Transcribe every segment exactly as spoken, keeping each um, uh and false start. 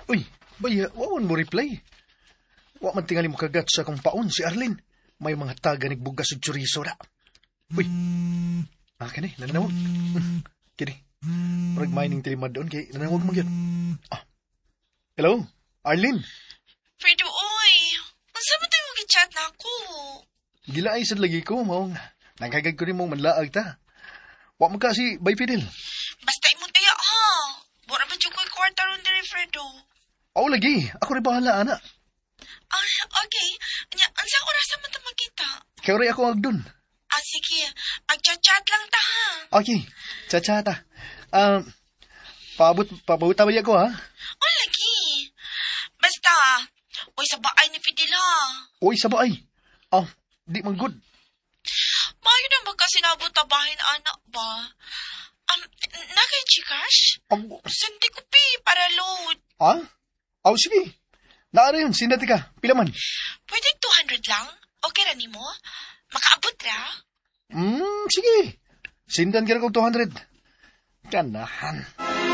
Uy, baya, wawan mo reply. Wa man tingali mo kagat sa akong paon si Arlene. May mga taga nagbugas sa chorizo na. Uy, ah, kani, nananawag. Kini, marag mining tilimad doon, kay nananawag mo yun. Ah, hello, Arlene. Fredo, oy. Unsa man tayo mag-chat na ako? Gila ay sad lagi ko, maong. Nagkagag ko rin mong manlaag ta. Wa mo kasi, bay Fidel. Basta imong tiya, ha? Wala ba dyan ko'y kwarta ron diri, Fredo? Ako lagi, ako rin bahala, ana. Ah, okay. Anya, ansa oras naman ito magkita? Kaya rin ako agdun. Ah, sige. Mag-chat lang ta, ha? Okay, tsa-tsa ta. Um, paabot, paabot tabay ako, ha? Oh, lagi. Basta, uy, sa baay ni Fidel, ha? Uy, sabay. Ah, di man good. Mayo na magkasinabot na bahay na anak ba? Um, nakay Gcash? Ang, Sunti ko pi, para load. ha? Aw, sige. Naara yun, sindati ka. Pila man? Pwede two hundred lang? Okay ra ni mo? Makaabot ra? Hmm, sige. Sindan ka ko two hundred. Ganahan.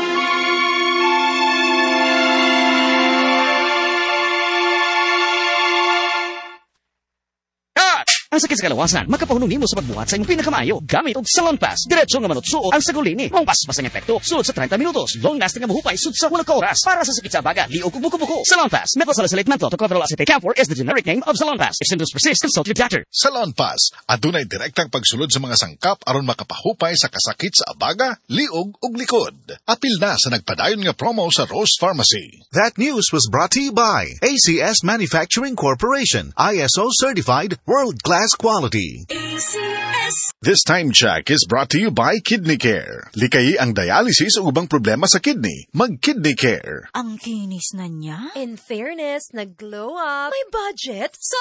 Ang sakit sa kalawasan, makapahunong nimo sa pagbuhat sa imong pinakamayo. Gamit og Salon Pass. Diretso nga manutsuot ang sagulini. Mong paspas ang epekto. Sulod sa thirty minutos. Long lasting nga mahupay sud sa wala ka oras. Para sa sakit sa baga, liog ug buko-buko. Salon Pass. Methosalicylate menthol tocopherol acetate camphor is the generic name of Salon Pass. If symptoms persist, consult your doctor. Salon Pass. Adunay direktang pagsulod sa mga sangkap aron makapahupay sa kasakit sa abaga, liog ug likod. Apil na sa nagpadayon nga promo sa Rose Pharmacy. That news was brought to you by A C S Manufacturing Corporation, I S O certified, world-class quality. A C S. This time check is brought to you by Kidney Care. Likayi ang dialysis o ubang problema sa kidney. Mag-Kidney Care. Ang kinis na niya. In fairness, nag-glow up. May budget sa